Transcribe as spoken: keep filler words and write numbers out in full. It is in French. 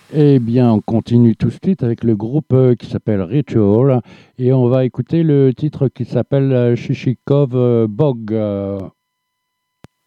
Eh bien, on continue tout de suite avec le groupe euh, qui s'appelle Ritual et on va écouter le titre qui s'appelle euh, Shishikov euh, Bog. euh,